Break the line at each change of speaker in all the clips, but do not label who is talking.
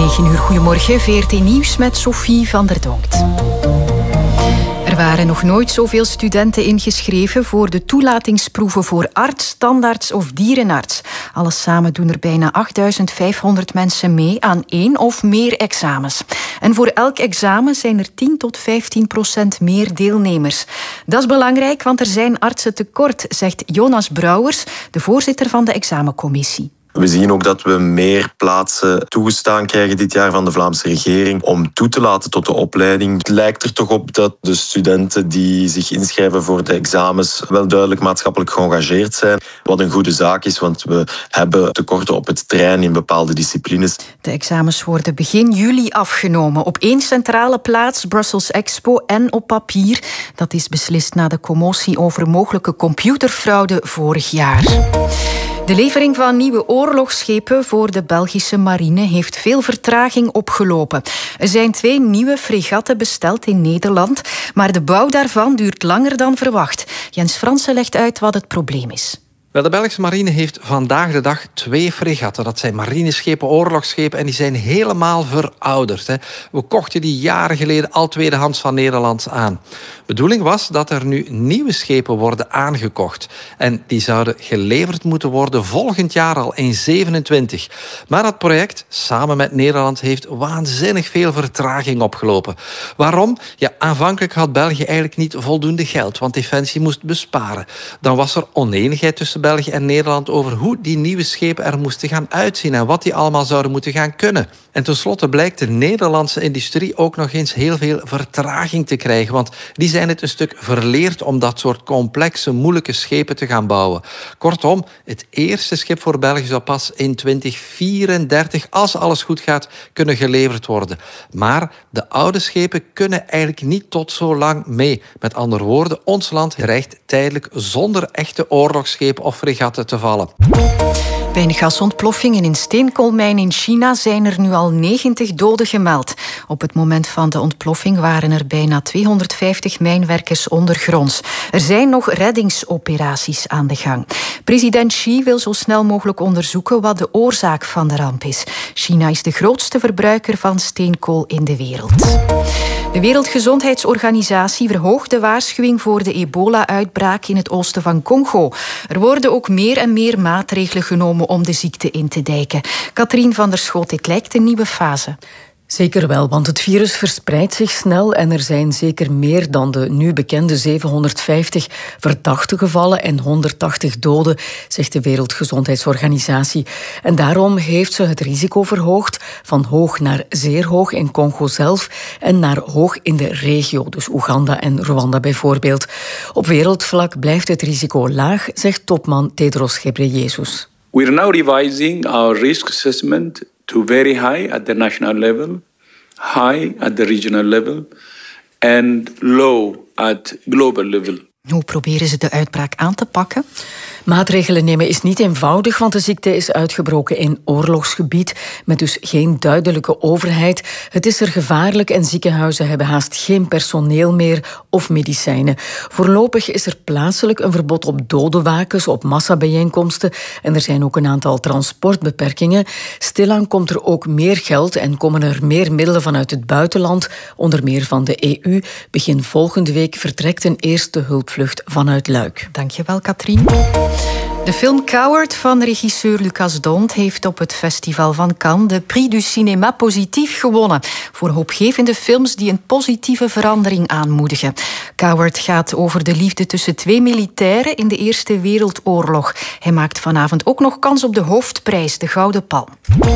9 uur, goedemorgen. VRT Nieuws met Sophie van der Donkt. Er waren nog nooit zoveel studenten ingeschreven voor de toelatingsproeven voor arts, tandarts of dierenarts. Alles samen doen er bijna 8500 mensen mee aan 1 of meer examens. En voor elk examen zijn er 10 tot 15% meer deelnemers. Dat is belangrijk, want er zijn artsen tekort, zegt Jonas Brouwers, de voorzitter van de examencommissie.
We zien ook dat we meer plaatsen toegestaan krijgen dit jaar van de Vlaamse regering om toe te laten tot de opleiding. Het lijkt er toch op dat de studenten die zich inschrijven voor de examens wel duidelijk maatschappelijk geëngageerd zijn. Wat een goede zaak is, want we hebben tekorten op het terrein in bepaalde disciplines.
De examens worden begin juli afgenomen. Op 1 centrale plaats, Brussels Expo, en op papier. Dat is beslist na de commotie over mogelijke computerfraude vorig jaar. De levering van nieuwe oorlogsschepen voor de Belgische marine heeft veel vertraging opgelopen. Er zijn 2 nieuwe fregatten besteld in Nederland, maar de bouw daarvan duurt langer dan verwacht. Jens Fransen legt uit wat het probleem is.
Wel, de Belgische marine heeft vandaag de dag 2 fregatten. Dat zijn marineschepen, oorlogsschepen, en die zijn helemaal verouderd. We kochten die jaren geleden al tweedehands van Nederland aan. De bedoeling was dat er nu nieuwe schepen worden aangekocht. En die zouden geleverd moeten worden volgend jaar al in 27. Maar dat project, samen met Nederland, heeft waanzinnig veel vertraging opgelopen. Waarom? Ja, aanvankelijk had België eigenlijk niet voldoende geld, want Defensie moest besparen. Dan was er onenigheid tussen België en Nederland over hoe die nieuwe schepen er moesten gaan uitzien en wat die allemaal zouden moeten gaan kunnen. En tenslotte blijkt de Nederlandse industrie ook nog eens heel veel vertraging te krijgen, want die zijn het een stuk verleerd om dat soort complexe, moeilijke schepen te gaan bouwen. Kortom, het eerste schip voor België zou pas in 2034, als alles goed gaat, kunnen geleverd worden. Maar de oude schepen kunnen eigenlijk niet tot zo lang mee. Met andere woorden, ons land dreigt tijdelijk zonder echte oorlogsschepen of fregatten te vallen.
Bij een gasontploffing in een steenkoolmijn in China zijn er nu al 90 doden gemeld. Op het moment van de ontploffing waren er bijna 250 mijnwerkers ondergronds. Er zijn nog reddingsoperaties aan de gang. President Xi wil zo snel mogelijk onderzoeken wat de oorzaak van de ramp is. China is de grootste verbruiker van steenkool in de wereld. De Wereldgezondheidsorganisatie verhoogt de waarschuwing voor de ebola-uitbraak in het oosten van Congo. Er worden ook meer en meer maatregelen genomen om de ziekte in te dijken. Katrien van der Schoot, dit lijkt een nieuwe fase.
Zeker wel, want het virus verspreidt zich snel en er zijn zeker meer dan de nu bekende 750 verdachte gevallen en 180 doden, zegt de Wereldgezondheidsorganisatie. En daarom heeft ze het risico verhoogd van hoog naar zeer hoog in Congo zelf en naar hoog in de regio, dus Oeganda en Rwanda bijvoorbeeld. Op wereldvlak blijft het risico laag, zegt topman Tedros Ghebreyesus.
We are now revising our risk assessment to very high at the national level, high at the regional level and low at global level.
Hoe proberen ze de uitbraak aan te pakken?
Maatregelen nemen is niet eenvoudig, want de ziekte is uitgebroken in oorlogsgebied, met dus geen duidelijke overheid. Het is er gevaarlijk en ziekenhuizen hebben haast geen personeel meer of medicijnen. Voorlopig is er plaatselijk een verbod op dodenwakens, op massabijeenkomsten en er zijn ook een aantal transportbeperkingen. Stilaan komt er ook meer geld en komen er meer middelen vanuit het buitenland, onder meer van de EU. Begin volgende week vertrekt een eerste hulpvlucht vanuit Luik.
Dankjewel, Katrien. De film Coward van regisseur Lucas Dont heeft op het Festival van Cannes de Prix du Cinéma Positief gewonnen voor hoopgevende films die een positieve verandering aanmoedigen. Coward gaat over de liefde tussen 2 militairen in de Eerste Wereldoorlog. Hij maakt vanavond ook nog kans op de hoofdprijs, de Gouden Palm.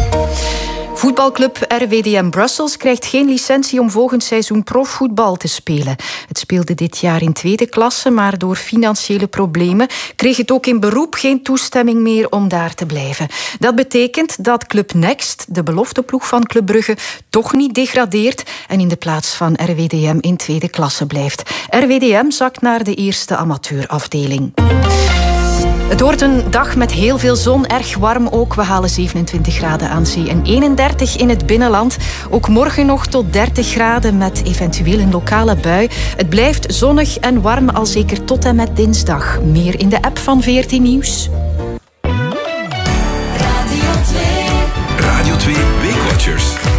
Voetbalclub RWDM Brussels krijgt geen licentie om volgend seizoen profvoetbal te spelen. Het speelde dit jaar in 2e klasse, maar door financiële problemen kreeg het ook in beroep geen toestemming meer om daar te blijven. Dat betekent dat Club Next, de belofteploeg van Club Brugge, toch niet degradeert en in de plaats van RWDM in 2e klasse blijft. RWDM zakt naar de eerste amateurafdeling. Het wordt een dag met heel veel zon, erg warm ook. We halen 27 graden aan zee en 31 in het binnenland. Ook morgen nog tot 30 graden met eventueel een lokale bui. Het blijft zonnig en warm al zeker tot en met dinsdag. Meer in de app van VRT Nieuws.
Radio 2 Weekwatchers.